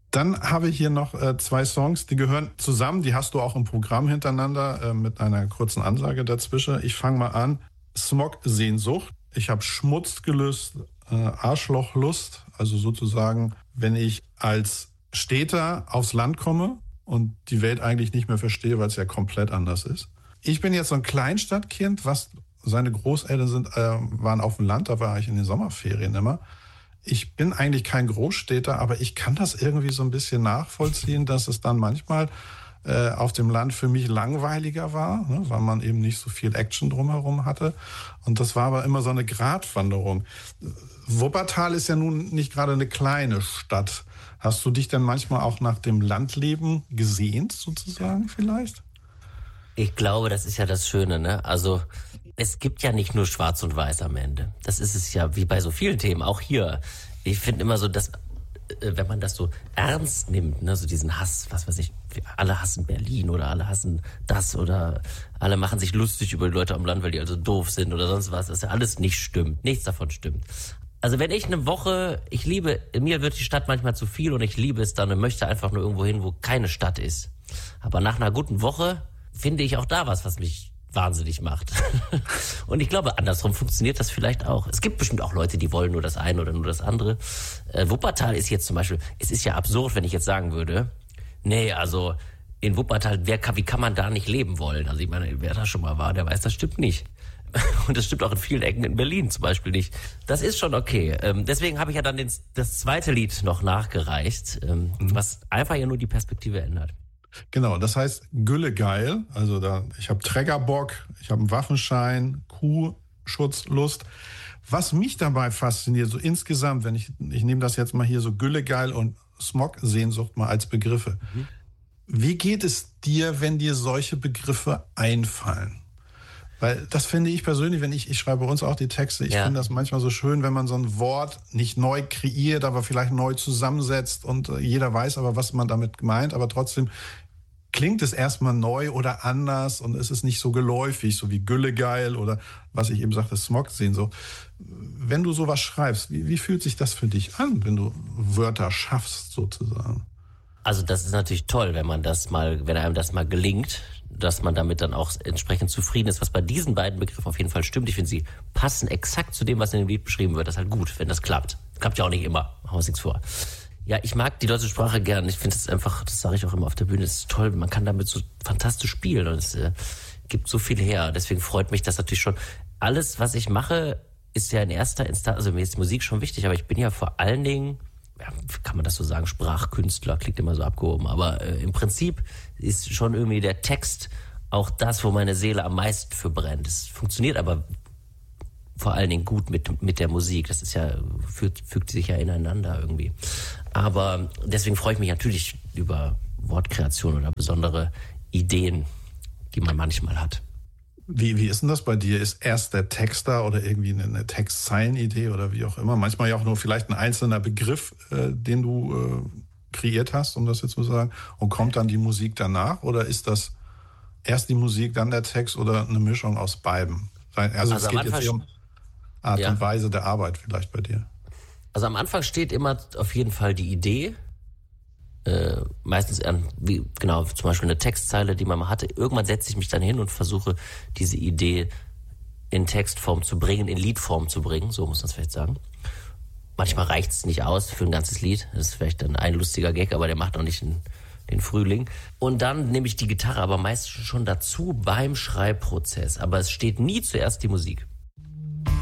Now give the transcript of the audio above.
Dann habe ich hier noch 2 Songs, die gehören zusammen. Die hast du auch im Programm hintereinander mit einer kurzen Ansage dazwischen. Ich fange mal an. Smog-Sehnsucht. Ich habe Schmutzgelüst, Arschlochlust. Also sozusagen, wenn ich als Städter aufs Land komme und die Welt eigentlich nicht mehr verstehe, weil es ja komplett anders ist. Ich bin jetzt so ein Kleinstadtkind, was seine Großeltern waren auf dem Land, da war ich in den Sommerferien immer. Ich bin eigentlich kein Großstädter, aber ich kann das irgendwie so ein bisschen nachvollziehen, dass es dann manchmal auf dem Land für mich langweiliger war, ne, weil man eben nicht so viel Action drumherum hatte. Und das war aber immer so eine Gratwanderung. Wuppertal ist ja nun nicht gerade eine kleine Stadt. Hast du dich denn manchmal auch nach dem Landleben gesehnt, sozusagen vielleicht? Ich glaube, das ist ja das Schöne, ne? Also es gibt ja nicht nur Schwarz und Weiß am Ende. Das ist es ja wie bei so vielen Themen, auch hier. Ich finde immer so, dass wenn man das so ernst nimmt, ne, so diesen Hass, was weiß ich, alle hassen Berlin oder alle hassen das oder alle machen sich lustig über die Leute am Land, weil die also doof sind oder sonst was, das ja alles nicht stimmt. Nichts davon stimmt. Also wenn ich eine Woche, mir wird die Stadt manchmal zu viel und ich liebe es dann und möchte einfach nur irgendwo hin, wo keine Stadt ist. Aber nach einer guten Woche finde ich auch da was mich wahnsinnig macht. Und ich glaube, andersrum funktioniert das vielleicht auch. Es gibt bestimmt auch Leute, die wollen nur das eine oder nur das andere. Wuppertal ist jetzt zum Beispiel, es ist ja absurd, wenn ich jetzt sagen würde, nee, also in Wuppertal, wie kann man da nicht leben wollen? Also ich meine, wer da schon mal war, der weiß, das stimmt nicht. Und das stimmt auch in vielen Ecken in Berlin zum Beispiel nicht. Das ist schon okay. Deswegen habe ich ja dann das zweite Lied noch nachgereicht, was einfach ja nur die Perspektive ändert. Genau, das heißt Güllegeil. Also ich habe Trägerbock, ich habe einen Waffenschein, Kuhschutzlust. Was mich dabei fasziniert, so insgesamt, wenn ich nehme das jetzt mal hier so Güllegeil und Smog-Sehnsucht mal als Begriffe. Wie geht es dir, wenn dir solche Begriffe einfallen? Weil das finde ich persönlich, wenn ich schreibe bei uns auch die Texte, ich finde das manchmal so schön, wenn man so ein Wort nicht neu kreiert, aber vielleicht neu zusammensetzt und jeder weiß aber, was man damit meint, aber trotzdem klingt es erstmal neu oder anders und es ist nicht so geläufig, so wie Güllegeil oder was ich eben sagte, Smog-Sehen. So. Wenn du sowas schreibst, wie fühlt sich das für dich an, wenn du Wörter schaffst sozusagen? Also das ist natürlich toll, wenn einem das mal gelingt, dass man damit dann auch entsprechend zufrieden ist, was bei diesen beiden Begriffen auf jeden Fall stimmt. Ich finde, sie passen exakt zu dem, was in dem Lied beschrieben wird. Das ist halt gut, wenn das klappt. Klappt ja auch nicht immer, machen wir uns nichts vor. Ja, ich mag die deutsche Sprache gern. Ich finde es einfach, das sage ich auch immer auf der Bühne, es ist toll. Man kann damit so fantastisch spielen und es gibt so viel her. Deswegen freut mich das natürlich schon. Alles, was ich mache, ist ja in erster Instanz, also mir ist die Musik schon wichtig, aber ich bin ja vor allen Dingen, ja, kann man das so sagen, Sprachkünstler, klingt immer so abgehoben, aber im Prinzip ist schon irgendwie der Text auch das, wo meine Seele am meisten für brennt. Es funktioniert aber vor allen Dingen gut mit der Musik. Das ist ja, fügt sich ja ineinander irgendwie. Aber deswegen freue ich mich natürlich über Wortkreation oder besondere Ideen, die man manchmal hat. Wie ist denn das bei dir? Ist erst der Text da oder irgendwie eine Textzeilenidee oder wie auch immer? Manchmal ja auch nur vielleicht ein einzelner Begriff, den du kreiert hast, um das jetzt zu sagen, und kommt dann die Musik danach? Oder ist das erst die Musik, dann der Text oder eine Mischung aus beiden? Also es geht jetzt hier um Art und Weise der Arbeit vielleicht bei dir. Also am Anfang steht immer auf jeden Fall die Idee, meistens zum Beispiel eine Textzeile, die man mal hatte. Irgendwann setze ich mich dann hin und versuche, diese Idee in Textform zu bringen, in Liedform zu bringen, so muss man es vielleicht sagen. Manchmal reicht es nicht aus für ein ganzes Lied. Das ist vielleicht dann ein lustiger Gag, aber der macht noch nicht den Frühling. Und dann nehme ich die Gitarre aber meistens schon dazu beim Schreibprozess. Aber es steht nie zuerst die Musik.